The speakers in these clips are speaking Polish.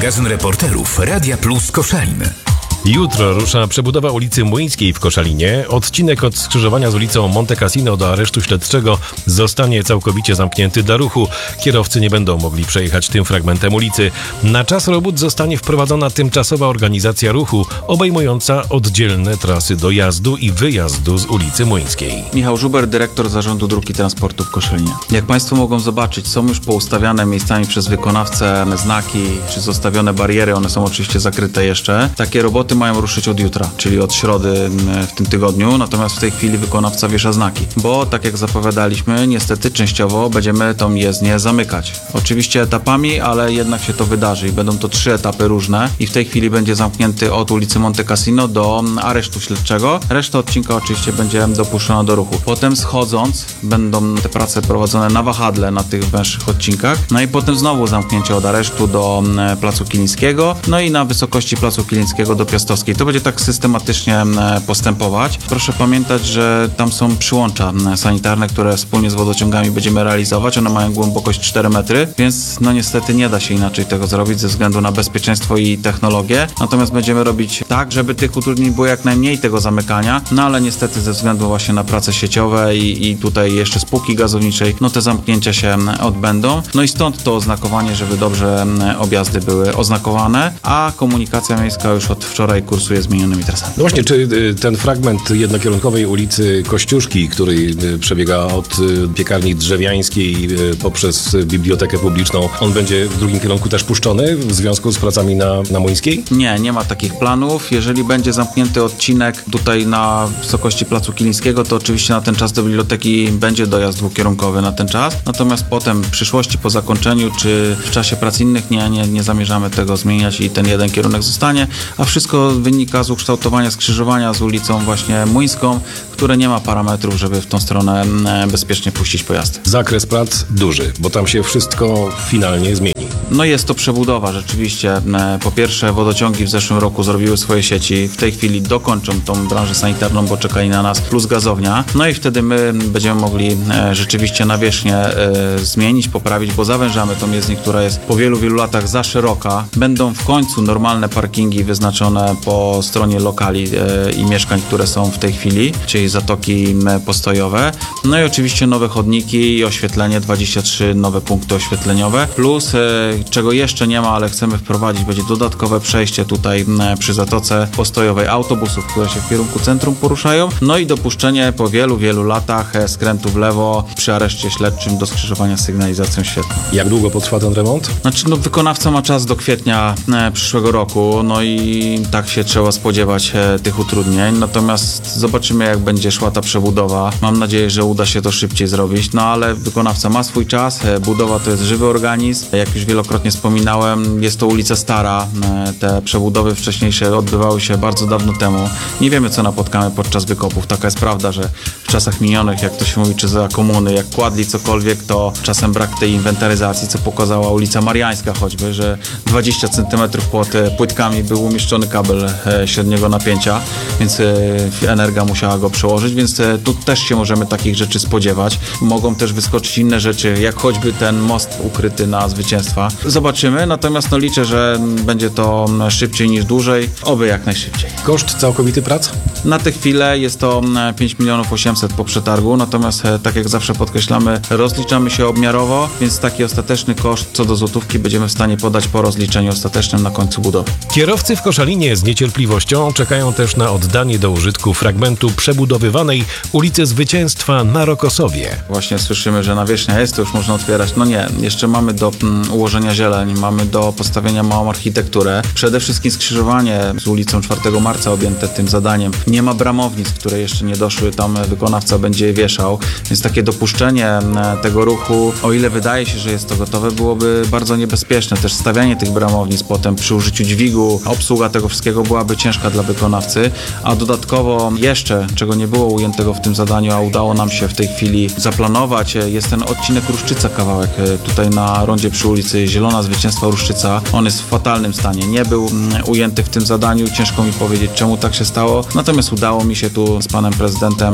Magazyn reporterów Radia Plus Koszalin. Jutro rusza przebudowa ulicy Młyńskiej w Koszalinie. Odcinek od skrzyżowania z ulicą Monte Cassino do aresztu śledczego zostanie całkowicie zamknięty dla ruchu. Kierowcy nie będą mogli przejechać tym fragmentem ulicy. Na czas robót zostanie wprowadzona tymczasowa organizacja ruchu, obejmująca oddzielne trasy dojazdu i wyjazdu z ulicy Młyńskiej. Michał Żuber, dyrektor Zarządu Dróg i Transportu w Koszalinie. Jak Państwo mogą zobaczyć, są już poustawiane miejscami przez wykonawcę znaki, czy zostawione bariery, one są oczywiście zakryte jeszcze. Takie roboty mają ruszyć od jutra, czyli od środy w tym tygodniu, natomiast w tej chwili wykonawca wiesza znaki, bo tak jak zapowiadaliśmy, niestety częściowo będziemy tą jezdnię zamykać. Oczywiście etapami, ale jednak się to wydarzy i będą to 3 etapy różne i w tej chwili będzie zamknięty od ulicy Monte Cassino do aresztu śledczego. Reszta odcinka oczywiście będzie dopuszczona do ruchu. Potem schodząc będą te prace prowadzone na wahadle na tych węższych odcinkach, no i potem znowu zamknięcie od aresztu do Placu Kilińskiego, no i na wysokości Placu Kilińskiego do Piastowskiej. To będzie tak systematycznie postępować. Proszę pamiętać, że tam są przyłącza sanitarne, które wspólnie z wodociągami będziemy realizować. One mają głębokość 4 metry, więc no niestety nie da się inaczej tego zrobić ze względu na bezpieczeństwo i technologię. Natomiast będziemy robić tak, żeby tych utrudnień było jak najmniej tego zamykania, no ale niestety ze względu właśnie na prace sieciowe i tutaj jeszcze spółki gazowniczej, no te zamknięcia się odbędą. No i stąd to oznakowanie, żeby dobrze objazdy były oznakowane, a komunikacja miejska już od wczoraj kursuje zmienionymi trasami. No właśnie, czy ten fragment jednokierunkowej ulicy Kościuszki, który przebiega od piekarni drzewiańskiej poprzez bibliotekę publiczną, on będzie w drugim kierunku też puszczony w związku z pracami na Młyńskiej? Nie ma takich planów. Jeżeli będzie zamknięty odcinek tutaj na wysokości Placu Kilińskiego, to oczywiście na ten czas do biblioteki będzie dojazd dwukierunkowy na ten czas. Natomiast potem w przyszłości, po zakończeniu, czy w czasie prac innych nie zamierzamy tego zmieniać i ten jeden kierunek zostanie, a wszystko wynika z ukształtowania skrzyżowania z ulicą właśnie Młyńską, które nie ma parametrów, żeby w tą stronę bezpiecznie puścić pojazdy. Zakres prac duży, bo tam się wszystko finalnie zmieni. No jest to przebudowa rzeczywiście. Po pierwsze wodociągi w zeszłym roku zrobiły swoje sieci. W tej chwili dokończą tą branżę sanitarną, bo czekali na nas, plus gazownia. No i wtedy my będziemy mogli rzeczywiście nawierzchnię zmienić, poprawić, bo zawężamy tą jezdnię, która jest po wielu latach za szeroka. Będą w końcu normalne parkingi wyznaczone po stronie lokali i mieszkań, które są w tej chwili, czyli zatoki postojowe. No i oczywiście nowe chodniki i oświetlenie, 23 nowe punkty oświetleniowe, plus czego jeszcze nie ma, ale chcemy wprowadzić, będzie dodatkowe przejście tutaj przy zatoce postojowej autobusów, które się w kierunku centrum poruszają, no i dopuszczenie po wielu latach skrętu w lewo przy areszcie śledczym do skrzyżowania z sygnalizacją świetlną. Jak długo potrwa ten remont? Znaczy, wykonawca ma czas do kwietnia przyszłego roku, no i tak się trzeba spodziewać tych utrudnień, natomiast zobaczymy, jak będzie szła ta przebudowa. Mam nadzieję, że uda się to szybciej zrobić, no ale wykonawca ma swój czas, budowa to jest żywy organizm, jak już wielokrotnie wspominałem, jest to ulica stara, te przebudowy wcześniejsze odbywały się bardzo dawno temu. Nie wiemy, co napotkamy podczas wykopów, taka jest prawda, że w czasach minionych, jak to się mówi, czy za komuny, jak kładli cokolwiek, to czasem brak tej inwentaryzacji, co pokazała ulica Mariańska choćby, że 20 cm pod płytkami był umieszczony kabel średniego napięcia, więc Energa musiała go przełożyć, więc tu też się możemy takich rzeczy spodziewać. Mogą też wyskoczyć inne rzeczy, jak choćby ten most ukryty na Zwycięstwa. Zobaczymy, natomiast liczę, że będzie to szybciej niż dłużej, oby jak najszybciej. Koszt całkowity prac? Na tę chwilę jest to 5 800 000 po przetargu, natomiast tak jak zawsze podkreślamy, rozliczamy się obmiarowo, więc taki ostateczny koszt co do złotówki będziemy w stanie podać po rozliczeniu ostatecznym na końcu budowy. Kierowcy w Koszalinie z niecierpliwością czekają też na oddanie do użytku fragmentu przebudowywanej ulicy Zwycięstwa na Rokosowie. Właśnie słyszymy, że nawierzchnia jest, to już można otwierać. No nie, jeszcze mamy do ułożenia zieleń, mamy do postawienia małą architekturę. Przede wszystkim skrzyżowanie z ulicą 4 marca objęte tym zadaniem. Nie ma bramownic, które jeszcze nie doszły, tam wykonawca będzie je wieszał, więc takie dopuszczenie tego ruchu, o ile wydaje się, że jest to gotowe, byłoby bardzo niebezpieczne. Też stawianie tych bramownic potem przy użyciu dźwigu, obsługa tego wszystkiego byłaby ciężka dla wykonawcy, a dodatkowo jeszcze, czego nie było ujętego w tym zadaniu, a udało nam się w tej chwili zaplanować, jest ten odcinek Ruszczyca kawałek, tutaj na rondzie przy ulicy Zielona Zwycięstwa Ruszczyca. On jest w fatalnym stanie, nie był ujęty w tym zadaniu, ciężko mi powiedzieć, czemu tak się stało, natomiast udało mi się tu z panem prezydentem uzgodnić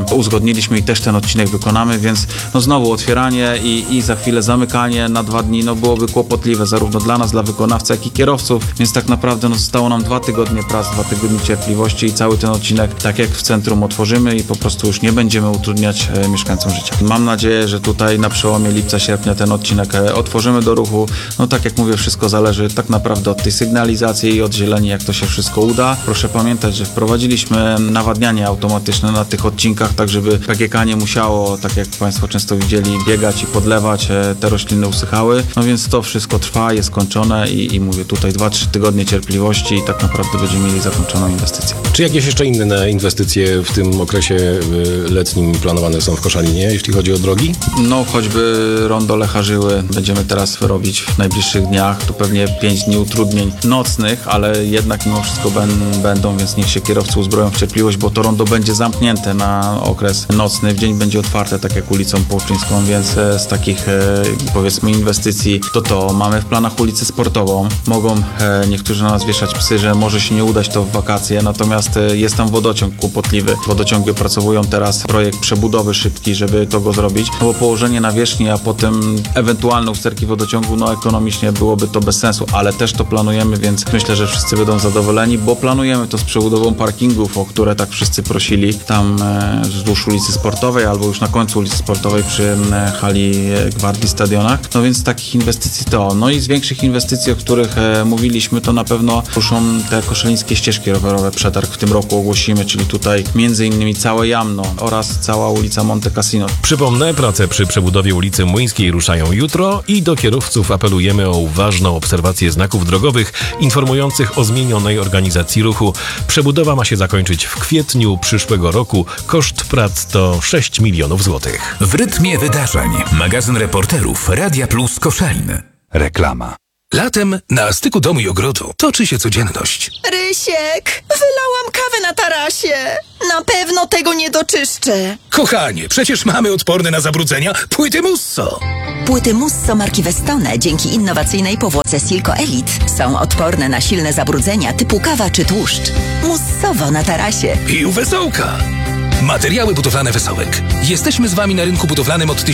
uzgodniliśmy i też ten odcinek wykonamy, więc no znowu otwieranie i za chwilę zamykanie na 2 dni, no byłoby kłopotliwe zarówno dla nas, dla wykonawcy, jak i kierowców, więc tak naprawdę no zostało nam 2 tygodnie pracy, 2 tygodnie cierpliwości i cały ten odcinek, tak jak w centrum, otworzymy i po prostu już nie będziemy utrudniać mieszkańcom życia. Mam nadzieję, że tutaj na przełomie lipca, sierpnia ten odcinek otworzymy do ruchu. No tak jak mówię, wszystko zależy tak naprawdę od tej sygnalizacji i od zieleni, jak to się wszystko uda. Proszę pamiętać, że wprowadziliśmy nawadnianie automatyczne na tych odcinkach, tak żeby PGK nie musiało, tak jak Państwo często widzieli, biegać i podlewać, te rośliny usychały. No więc to wszystko trwa, jest skończone i mówię tutaj 2-3 tygodnie cierpliwości i tak naprawdę będziemy mieli zakończoną inwestycję. Czy jakieś jeszcze inne inwestycje w tym okresie letnim planowane są w Koszalinie, jeśli chodzi o drogi? No choćby rondo Lecharzyły będziemy teraz robić w najbliższych dniach. Tu pewnie 5 dni utrudnień nocnych, ale jednak mimo wszystko będą, więc niech się kierowcy uzbroją w cierpliwość, bo to rondo będzie zamknięte na okres nocny. W dzień będzie otwarte, tak jak ulicą Połczyńską, więc z takich powiedzmy inwestycji to mamy w planach ulicę sportową. Mogą niektórzy na nas wieszać psy, że może się nie udać to w wakacje, natomiast jest tam wodociąg kłopotliwy. Wodociągi opracowują teraz projekt przebudowy szybki, żeby to go zrobić, no bo położenie nawierzchni, a potem ewentualne usterki wodociągu, no ekonomicznie byłoby to bez sensu, ale też to planujemy, więc myślę, że wszyscy będą zadowoleni, bo planujemy to z przebudową parkingów, o które tak wszyscy prosili, tam wzdłuż ulicy Sportowej albo już na końcu ulicy Sportowej przy hali Gwardii Stadionach. No więc takich inwestycji to. No i z większych inwestycji, o których mówiliśmy, to na pewno ruszą te koszalińskie ścieżki rowerowe. Przetarg w tym roku ogłosimy, czyli tutaj między innymi całe Jamno oraz cała ulica Monte Cassino. Przypomnę, prace przy przebudowie ulicy Młyńskiej ruszają jutro i do kierowców apelujemy o uważną obserwację znaków drogowych informujących o zmienionej organizacji ruchu. Przebudowa ma się zakończyć w kwietniu przyszłego roku. Koszt prac to 6 milionów złotych. W rytmie wydarzeń. Magazyn reporterów Radia Plus Koszalin. Reklama. Latem na styku domu i ogrodu toczy się codzienność. Rysiek, wylałam kawę na tarasie. Na pewno tego nie doczyszczę. Kochanie, przecież mamy odporne na zabrudzenia płyty Musso. Płyty Musso marki Vestone dzięki innowacyjnej powłoce Silco Elite są odporne na silne zabrudzenia typu kawa czy tłuszcz. Mussowo na tarasie. I u Wesołka. Materiały budowlane Wesołek. Jesteśmy z Wami na rynku budowlanym od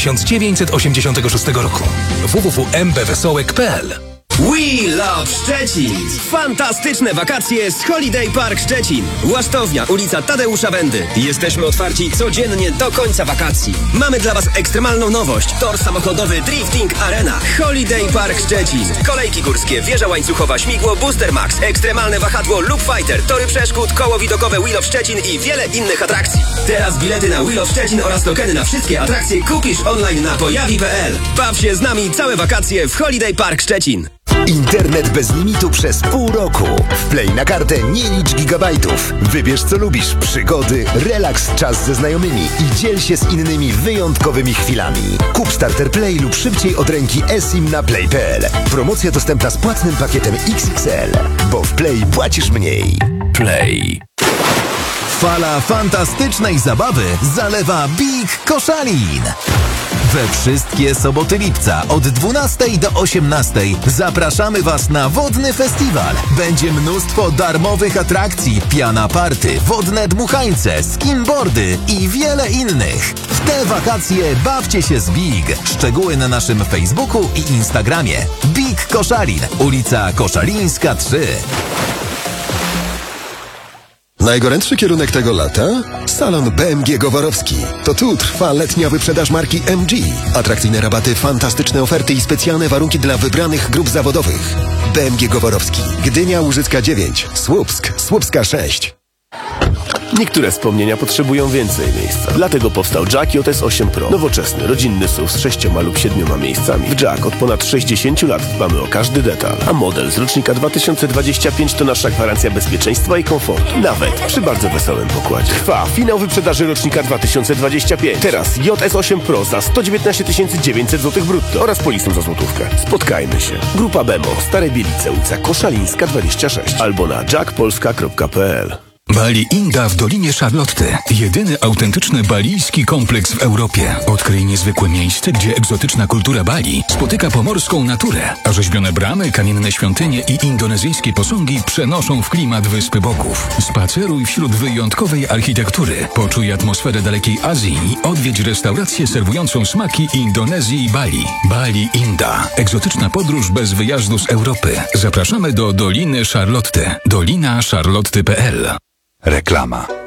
1986 roku. www.mbwesołek.pl. We Love Szczecin! Fantastyczne wakacje z Holiday Park Szczecin. Łasztownia, ulica Tadeusza Bendy. Jesteśmy otwarci codziennie do końca wakacji. Mamy dla Was ekstremalną nowość. Tor samochodowy Drifting Arena. Holiday Park Szczecin. Kolejki górskie, wieża łańcuchowa, śmigło Booster Max, ekstremalne wahadło Loop Fighter, tory przeszkód, koło widokowe We Love Szczecin i wiele innych atrakcji. Teraz bilety na We Love Szczecin oraz tokeny na wszystkie atrakcje kupisz online na pojawi.pl. Baw się z nami całe wakacje w Holiday Park Szczecin. Internet bez limitu przez pół roku. Wplej na kartę, nie licz gigabajtów. Wybierz co lubisz, przygody, relaks, czas ze znajomymi i dziel się z innymi wyjątkowymi chwilami. Kup Starter Play lub szybciej od ręki eSIM na play.pl. Promocja dostępna z płatnym pakietem XXL, bo w Play płacisz mniej. Play. Fala fantastycznej zabawy zalewa Big Koszalin. We wszystkie soboty lipca od 12 do 18 zapraszamy Was na wodny festiwal. Będzie mnóstwo darmowych atrakcji, piana party, wodne dmuchańce, skimboardy i wiele innych. W te wakacje bawcie się z Big. Szczegóły na naszym Facebooku i Instagramie. Big Koszalin, ulica Koszalińska 3. Najgorętszy kierunek tego lata? Salon BMG Goworowski. To tu trwa letnia wyprzedaż marki MG. Atrakcyjne rabaty, fantastyczne oferty i specjalne warunki dla wybranych grup zawodowych. BMG Goworowski. Gdynia, Łużycka 9. Słupska 6. Niektóre wspomnienia potrzebują więcej miejsca. Dlatego powstał Jack JS8 Pro. Nowoczesny, rodzinny SUV z 6 lub 7 miejscami. W Jack od ponad 60 lat dbamy o każdy detal. A model z rocznika 2025 to nasza gwarancja bezpieczeństwa i komfortu. Nawet przy bardzo wesołym pokładzie. Trwa finał wyprzedaży rocznika 2025. Teraz JS8 Pro za 119 900 zł brutto oraz polisą za złotówkę. Spotkajmy się. Grupa Bemo, Stare Bielice, ulica Koszalińska 26 albo na jackpolska.pl. Bali Inda w Dolinie Charlotte. Jedyny autentyczny balijski kompleks w Europie. Odkryj niezwykłe miejsce, gdzie egzotyczna kultura Bali spotyka pomorską naturę, a rzeźbione bramy, kamienne świątynie i indonezyjskie posągi przenoszą w klimat Wyspy Bogów. Spaceruj wśród wyjątkowej architektury, poczuj atmosferę dalekiej Azji i odwiedź restaurację serwującą smaki Indonezji i Bali. Bali Inda. Egzotyczna podróż bez wyjazdu z Europy. Zapraszamy do Doliny Charlotte. dolinacharlotte.pl. Reklama.